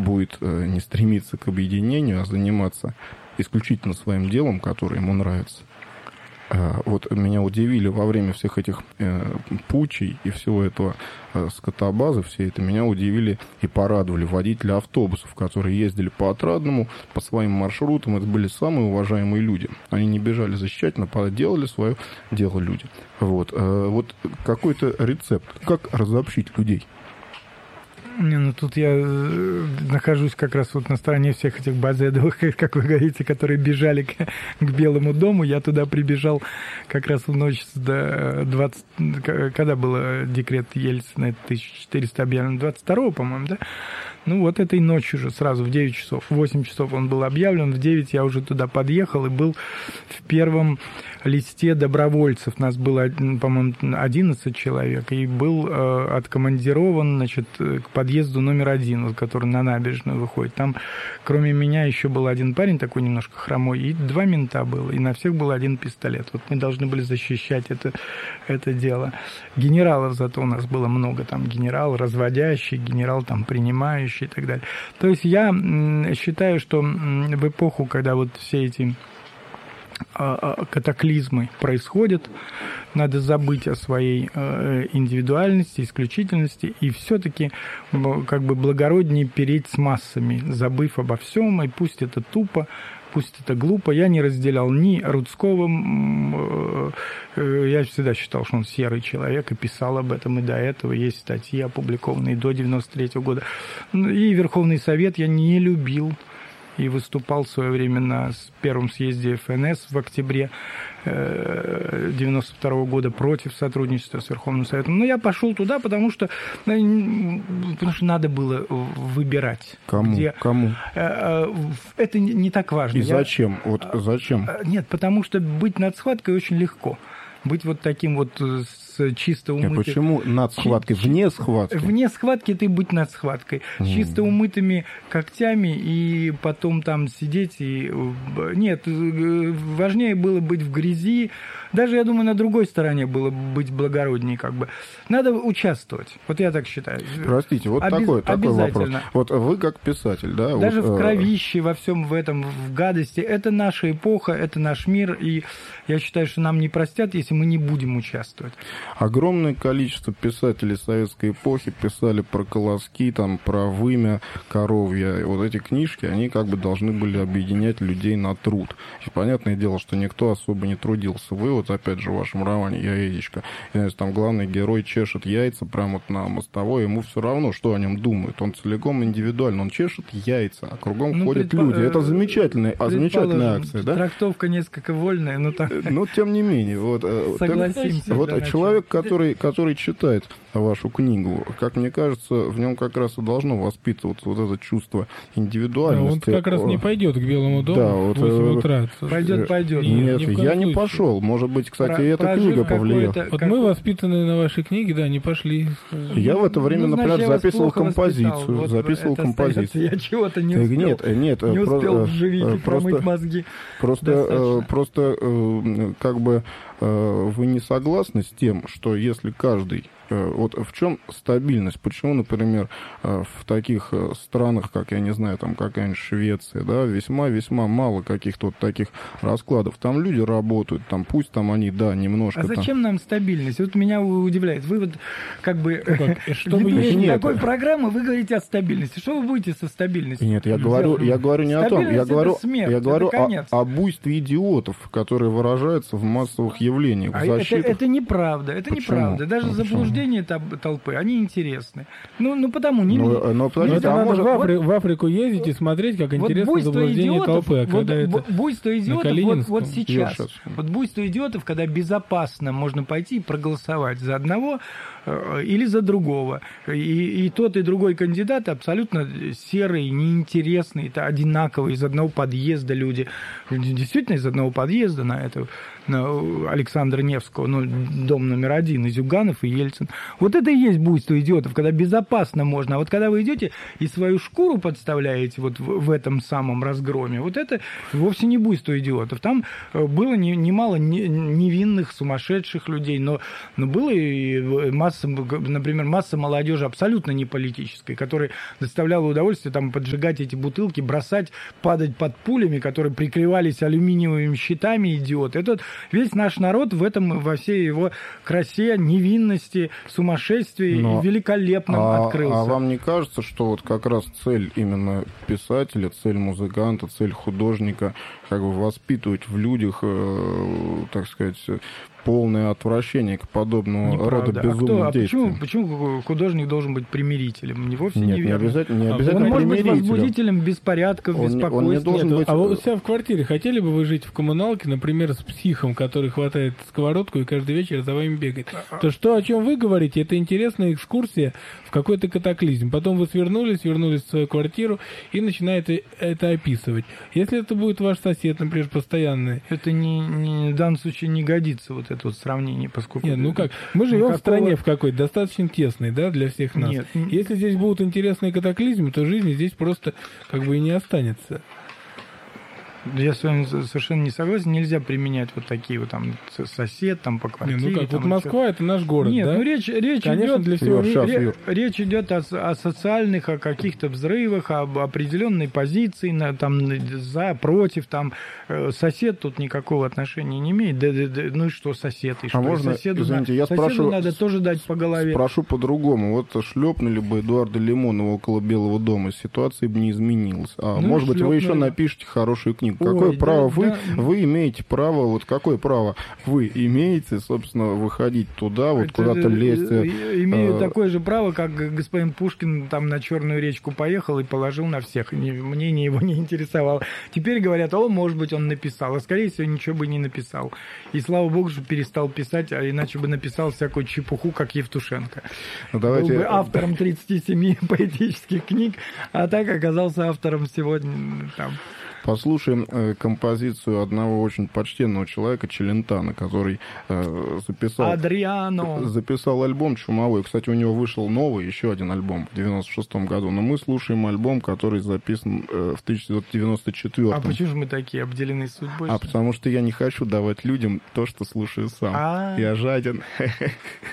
будет не стремиться к объединению, а заниматься исключительно своим делом, которое ему нравится. Вот меня удивили во время всех этих путчей и всего этого скотобазы, все это меня удивили и порадовали водители автобусов, которые ездили по Отрадному, по своим маршрутам. Это были самые уважаемые люди. Они не бежали защищать, но делали свое дело люди. Вот какой-то рецепт, как разобщить людей. Ну, тут я нахожусь как раз вот на стороне всех этих базедовых, как вы говорите, которые бежали к Белому дому. Я туда прибежал как раз в ночь до 20... Когда был декрет Ельцина, 1400 объявлен, 22-го, по-моему, да? Ну, вот этой ночью же, сразу в 9 часов. В 8 часов он был объявлен, в 9 я уже туда подъехал и был в первом листе добровольцев. Нас было, по-моему, 11 человек, и был откомандирован, значит, к подъезду номер 1, который на набережную выходит. Там, кроме меня, еще был один парень, такой немножко хромой, и 2 мента было, и на всех был 1 пистолет. Вот мы должны были защищать это дело. Генералов зато у нас было много, там генерал разводящий, генерал там принимающий и так далее. То есть я считаю, что в эпоху, когда вот все эти катаклизмы происходят, надо забыть о своей индивидуальности, исключительности и все-таки как бы благороднее переть с массами, забыв обо всем, и пусть это тупо, пусть это глупо. Я не разделял ни Рудского, я всегда считал, что он серый человек, и писал об этом, и до этого есть статьи, опубликованные до 93-го года. И Верховный Совет я не любил, и выступал в свое время на первом съезде ФНС в октябре 92 года против сотрудничества с Верховным Советом. Но я пошел туда, потому что надо было выбирать. Кому? Это не так важно. И зачем? Зачем? Нет, потому что быть над схваткой очень легко. Быть вот таким вот с чисто умытым... Почему над схваткой? Вне схватки? Вне схватки ты быть над схваткой. С чисто умытыми когтями и потом там сидеть и... Нет, важнее было быть в грязи. Даже, я думаю, на другой стороне было быть благороднее как бы. Надо участвовать. Вот я так считаю. Простите, вот такой вопрос. Вот вы как писатель, да? Даже в кровище, во всем в этом, в гадости. Это наша эпоха, это наш мир. И я считаю, что нам не простят, если мы не будем участвовать. Огромное количество писателей советской эпохи писали про колоски, там, про вымя коровья. И вот эти книжки, они как бы должны были объединять людей на труд. И понятное дело, что никто особо не трудился. Вы вот опять же в вашем романе «Яичко», там главный герой чешет яйца прямо вот на мостовой, ему все равно, что о нем думают. Он целиком индивидуально, он чешет яйца, а кругом ходят люди. Это замечательная акция, да? Трактовка несколько вольная, но так... Но тем не менее, согласимся. Вот человек, который читает вашу книгу, как мне кажется, в нем как раз и должно воспитываться вот это чувство индивидуальности. Он как раз не пойдет к Белому дому в 8 утра. Пойдет. Нет, я не пошел. Может быть, кстати, эта книга повлияла. Вот мы, воспитанные на вашей книге, да, не пошли. Я в это время, например, записывал композицию. Я чего-то не успел. Не успел вживить и промыть мозги. Просто как бы вы не согласны с тем, что если каждый... Вот в чем стабильность? Почему, например, в таких странах, как, я не знаю, там какая-нибудь Швеция, да, весьма-весьма мало каких-то вот таких раскладов. Там люди работают, там пусть там они, да, немножко... А зачем нам стабильность? Вот меня удивляет. Вы вот как бы... Нет, такой программы вы говорите о стабильности. Что вы будете со стабильностью? Нет, я говорю не о том. Я говорю о буйстве идиотов, которые выражаются в массовых явлениях. Это неправда. Это неправда. Даже заблуждение толпы, они интересны. Потому не... Подождите, надо в Африку ездить и смотреть, как интересно заблуждение толпы. Буйство идиотов вот сейчас. Вот буйство идиотов, когда безопасно можно пойти и проголосовать за одного или за другого. И тот, и другой кандидат абсолютно серые, неинтересные, это одинаковые, из одного подъезда люди. Действительно, из одного подъезда на это. Александра Невского, ну, дом номер 1, и Зюганов, и Ельцин. Вот это и есть буйство идиотов, когда безопасно можно. А вот когда вы идете и свою шкуру подставляете вот в этом самом разгроме, вот это вовсе не буйство идиотов. Там было немало невинных, сумасшедших людей, но было и масса, например, масса молодежи абсолютно не политической, которая доставляла удовольствие там поджигать эти бутылки, бросать, падать под пулями, которые прикрывались алюминиевыми щитами, идиот. Это весь наш народ в этом, во всей его красе, невинности, сумасшествии великолепном открылся. А вам не кажется, что вот как раз цель именно писателя, цель музыканта, цель художника, как бы воспитывать в людях, так сказать, полное отвращение к подобного рода безумным действиям? Почему художник должен быть примирителем? Вовсе Нет, не обязательно он может быть возбудителем беспорядков, беспокойства. Он не должен быть... А вы у себя в квартире хотели бы вы жить в коммуналке, например, с психом, который хватает сковородку и каждый вечер за вами бегает? То, что, о чем вы говорите, это интересная экскурсия в какой-то катаклизм. Потом вы вернулись в свою квартиру и начинаете это описывать. Если это будет ваш сосед, например, постоянный... Это в данном случае не годится вот это вот сравнение, поскольку... Нет, ну как, мы живем в стране в какой-то достаточно тесной, да, для всех нас. Нет. Если здесь будут интересные катаклизмы, то жизни здесь просто как бы и не останется. Я с вами совершенно не согласен. Нельзя применять вот такие вот там сосед там по квартире. Ну как, вот Москва — это наш город, нет, да? Ну речь конечно, идет, для всего речь идет о социальных, о каких-то взрывах, об определенной позиции, там за, против, там сосед тут никакого отношения не имеет. Ну и что сосед? И что? Можно, извините, я спрошу, надо тоже дать по голове. Спрошу по-другому. Вот шлепнули бы Эдуарда Лимонова около Белого дома, ситуация бы не изменилась. А ну, может быть, вы еще напишите хорошую книгу. Какое право вы имеете право, вот какое право вы имеете, собственно, выходить туда, вот куда-то лезть? Имею такое же право, как господин Пушкин там на Черную речку поехал и положил на всех. Мнение его не интересовало. Теперь говорят, может быть, он написал, а скорее всего ничего бы не написал. И слава богу, что перестал писать, а иначе бы написал всякую чепуху, как Евтушенко. Ну, давайте... Был бы автором 37 поэтических книг, а так оказался автором сегодня там... Послушаем композицию одного очень почтенного человека, Челентано, который записал альбом «Чумовой». Кстати, у него вышел новый, еще один альбом в 96-м году. Но мы слушаем альбом, который записан в 1994-м. А почему же мы такие обделены судьбой? Потому что я не хочу давать людям то, что слушаю сам. Я жаден.